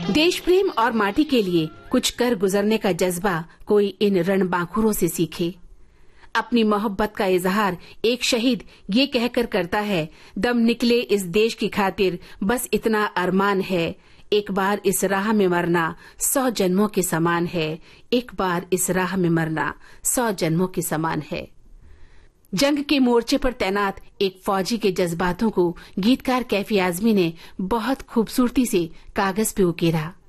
देश प्रेम और माटी के लिए कुछ कर गुजरने का जज्बा कोई इन रणबांकुरों से सीखे। अपनी मोहब्बत का इजहार एक शहीद ये कहकर करता है, दम निकले इस देश की खातिर बस इतना अरमान है। एक बार इस राह में मरना 100 जन्मों के समान है। एक बार इस राह में मरना 100 जन्मों के समान है। जंग के मोर्चे पर तैनात एक फौजी के जज्बातों को गीतकार कैफी आजमी ने बहुत खूबसूरती से कागज पे उकेरा।